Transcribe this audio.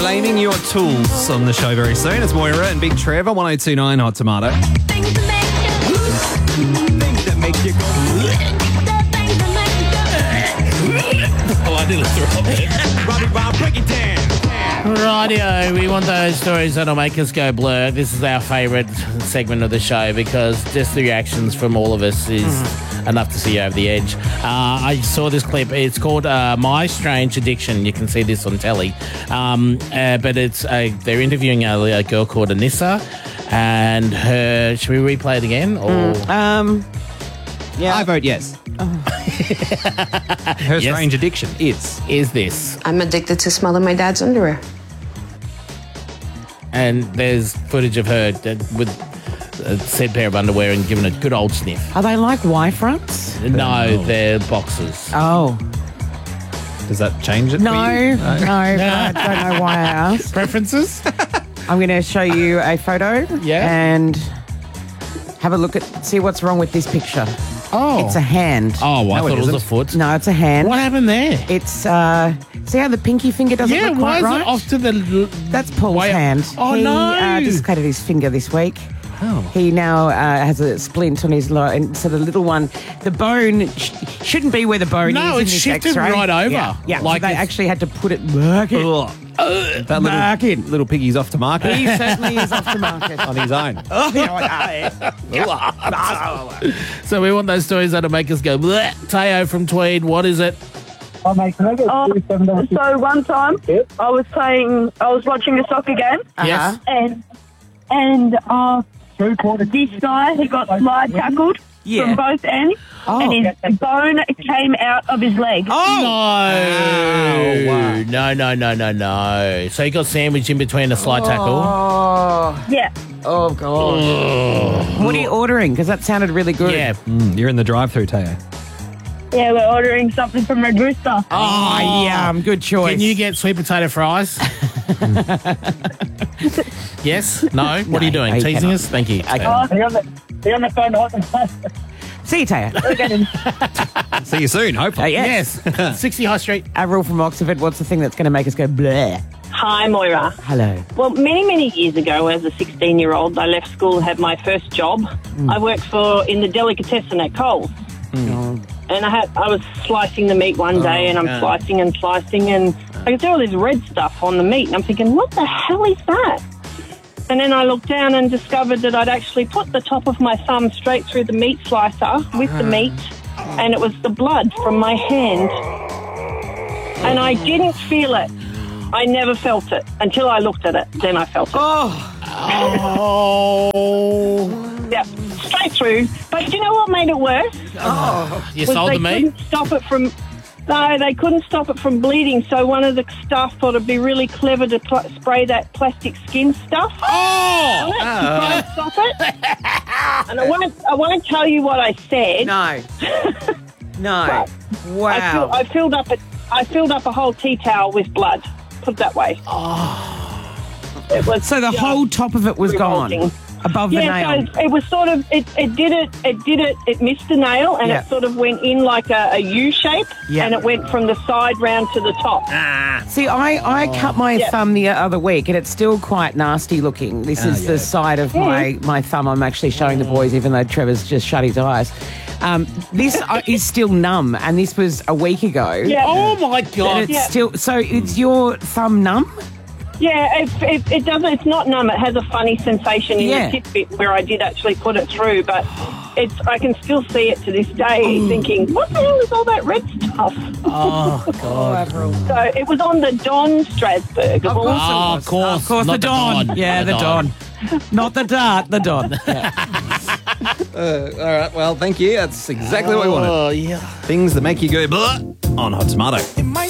blaming your tools on the show very soon. It's Moira and Big Trevor, 1029 Hot Tomato. Things that make you go. Oh, I nearly threw up there. Robbie Bob, break it down. Rightio, we want those stories that'll make us go blur. This is our favourite segment of the show because just the reactions from all of us is enough to see you over the edge. I saw this clip. It's called My Strange Addiction. You can see this on telly. But it's they're interviewing a girl called Anissa and her... Should we replay it again? Or I vote yes. Her strange addiction is this. I'm addicted to smelling my dad's underwear. And there's footage of her with a said pair of underwear and giving a good old sniff. Are they like Y fronts? No, they're boxers. Oh. Does that change it No, for you? no, I don't know why I asked. Preferences? I'm going to show you a photo and have a look see what's wrong with this picture. Oh. It's a hand. Oh, well, I thought it was a isn't. foot. No, it's a hand. What happened there? It's, see how the pinky finger doesn't look why quite is right? it off to the... That's Paul's way up? hand. Oh, he, no. dislocated his finger this week. Oh. He now has a splint on his and so the little one, the bone shouldn't be where the bone is. No, in it's this shifted X-ray. right over. Yeah, Like so they it's- actually had to put it back in. That Back in. little piggy's off to market He certainly is off the market. on his own. So we want those stories that'll make us go, bleh. Teo from Tweed, what is it? So one time I was watching a soccer game Yes. and this guy, he got slide tackled from both ends and his bone came out of his leg. No. So he got sandwiched in between a slide tackle. Yeah. Oh, God. What are you ordering? Because that sounded really good. Yeah. You're in the drive-through, Teo. Yeah, we're ordering something from Red Rooster. Oh, yum. Good choice. Can you get sweet potato fries? Yes? No? What are you doing? I Teasing cannot. us? Thank you. Okay. Be on the phone hot and See you, Taya. See you soon, hopefully. Yes. 60 High Street. Avril from Oxford, what's the thing that's going to make us go bleh? Hi, Moira. Hello. Well, many years ago, as a 16-year-old, I left school, had my first job. I worked in the delicatessen at Coles. And I was slicing the meat one day, and I'm slicing, and I can see all this red stuff on the meat, and I'm thinking, what the hell is that? And then I looked down and discovered that I'd actually put the top of my thumb straight through the meat slicer with the meat, and it was the blood from my hand. And I didn't feel it. I never felt it until I looked at it. Then I felt it. Yeah, straight through. But you know what made it worse? You sold the meat? They couldn't stop it from bleeding, so one of the staff thought it'd be really clever to spray that plastic skin stuff on it to try and stop it. And I won't tell you what I said. No. Wow. I filled up a whole tea towel with blood. Put it that way. It was So the whole top of it was revolting. gone above the nail. So it was sort of it missed the nail and Yeah. it sort of went in like a U shape and it went from the side round to the top. See, I cut my thumb the other week and it's still quite nasty looking. This is the side of my thumb I'm actually showing the boys, even though Trevor's just shut his eyes. This is still numb, and this was a week ago. Yeah. Oh, my God. And it's still... So is your thumb numb? Yeah, it doesn't. It's not numb. It has a funny sensation in the tip bit where I did actually put it through, but I can still see it to this day, thinking, what the hell is all that red stuff? Oh, God. So it was on the Don Strasbourg. Of course, Of course. the Don. Yeah, the Don. Not the Dart, the Don. All right, well, thank you. That's exactly what we wanted. Oh, yeah. Things that make you go, blah, on Hot Tomato.